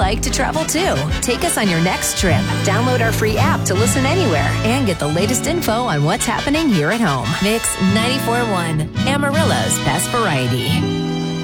like to travel too. Take us on your next trip. Download our free app to listen anywhere and get the latest info on what's happening here at home. Mix 94.1, Amarillo's best variety.